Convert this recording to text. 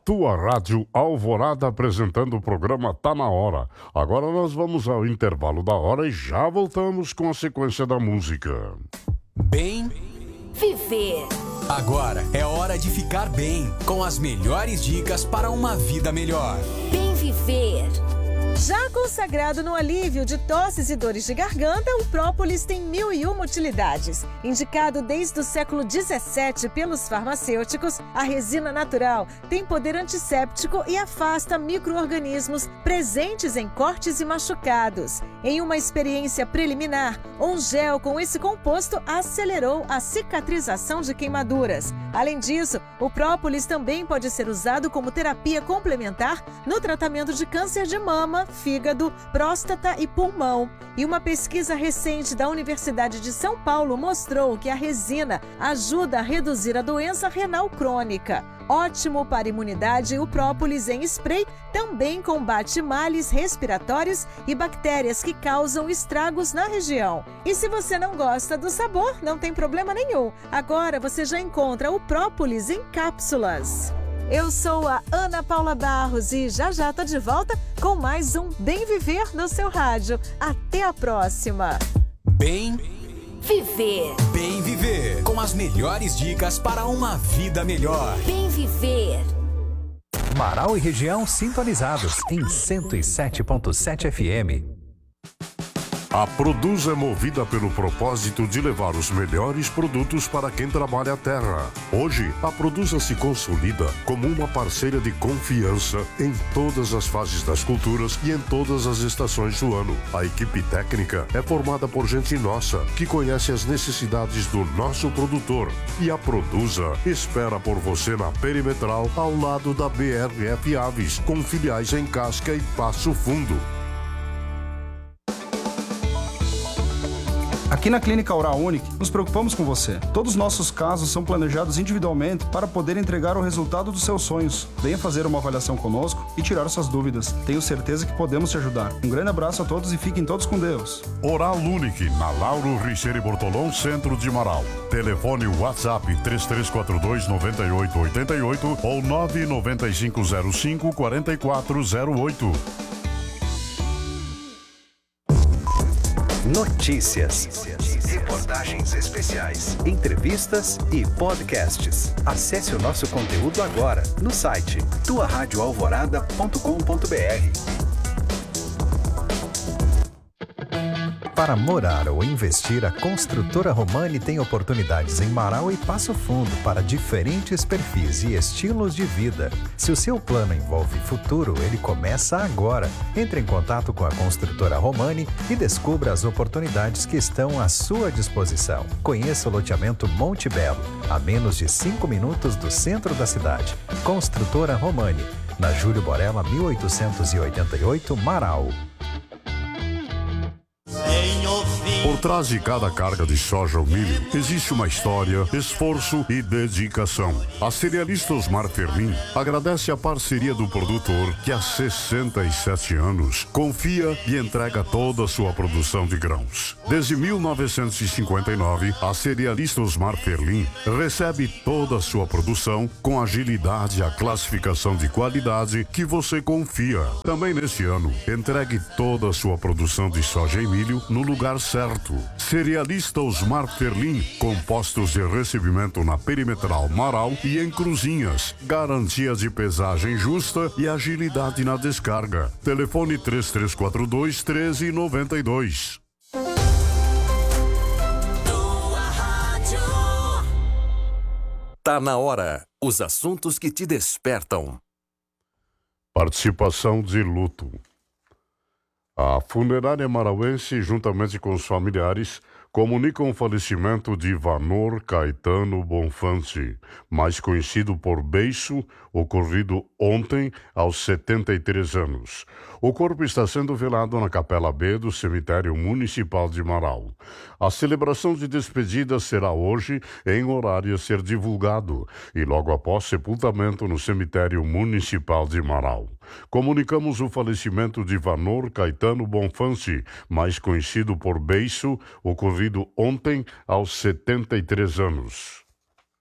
tua rádio Alvorada apresentando o programa Tá Na Hora. Agora nós vamos ao intervalo da hora e já voltamos com a sequência da música. Bem viver. Agora é hora de ficar bem, com as melhores dicas para uma vida melhor. Bem viver. Já consagrado no alívio de tosses e dores de garganta, o própolis tem 1001 utilidades. Indicado desde o século XVII pelos farmacêuticos, a resina natural tem poder antisséptico e afasta micro-organismos presentes em cortes e machucados. Em uma experiência preliminar, um gel com esse composto acelerou a cicatrização de queimaduras. Além disso, o própolis também pode ser usado como terapia complementar no tratamento de câncer de mama, fígado, próstata e pulmão. E uma pesquisa recente da Universidade de São Paulo mostrou que a resina ajuda a reduzir a doença renal crônica. Ótimo para imunidade, o própolis em spray também combate males respiratórios e bactérias que causam estragos na região. E se você não gosta do sabor, não tem problema nenhum. Agora você já encontra o própolis em cápsulas. Eu sou a Ana Paula Barros e já tô de volta com mais um Bem Viver no seu rádio. Até a próxima! Bem viver. Bem viver, com as melhores dicas para uma vida melhor. Bem viver. Marau e região sintonizados em 107.7 FM. A Produz é movida pelo propósito de levar os melhores produtos para quem trabalha a terra. Hoje, a Produza se consolida como uma parceira de confiança em todas as fases das culturas e em todas as estações do ano. A equipe técnica é formada por gente nossa, que conhece as necessidades do nosso produtor. E a Produza espera por você na Perimetral, ao lado da BRF Aves, com filiais em Casca e Passo Fundo. Aqui na Clínica Oral Unique, nos preocupamos com você. Todos os nossos casos são planejados individualmente para poder entregar o resultado dos seus sonhos. Venha fazer uma avaliação conosco e tirar suas dúvidas. Tenho certeza que podemos te ajudar. Um grande abraço a todos e fiquem todos com Deus. Oral Unique, na Lauro Richeiro Bortolão, centro de Marau. Telefone WhatsApp 3342-9888 ou 99505-4408. Notícias, reportagens especiais, entrevistas e podcasts. Acesse o nosso conteúdo agora no site tuaradioalvorada.com.br. Para morar ou investir, a Construtora Romani tem oportunidades em Marau e Passo Fundo para diferentes perfis e estilos de vida. Se o seu plano envolve futuro, ele começa agora. Entre em contato com a Construtora Romani e descubra as oportunidades que estão à sua disposição. Conheça o loteamento Monte Belo, a menos de 5 minutos do centro da cidade. Construtora Romani, na Júlio Borella, 1888, Marau. Por trás de cada carga de soja ou milho, existe uma história, esforço e dedicação. A cerealista Osmar Ferlin agradece a parceria do produtor que há 67 anos confia e entrega toda a sua produção de grãos. Desde 1959, a cerealista Osmar Ferlin recebe toda a sua produção com agilidade e a classificação de qualidade que você confia. Também neste ano, entregue toda a sua produção de soja e milho no lugar certo. Cerealista Osmar Ferlin, com postos de recebimento na Perimetral Marau e em Cruzinhas. Garantia de pesagem justa e agilidade na descarga. Telefone 3342-1392. Tá na hora. Os assuntos que te despertam. Participação de luto. A funerária marauense, juntamente com os familiares, comunicam o falecimento de Vanor Caetano Bonfante, mais conhecido por Beiço, ocorrido ontem aos 73 anos. O corpo está sendo velado na Capela B do Cemitério Municipal de Marau. A celebração de despedida será hoje em horário a ser divulgado e logo após sepultamento no Cemitério Municipal de Marau. Comunicamos o falecimento de Vanor Caetano Bonfante, mais conhecido por Beiço, ocorrido ontem aos 73 anos.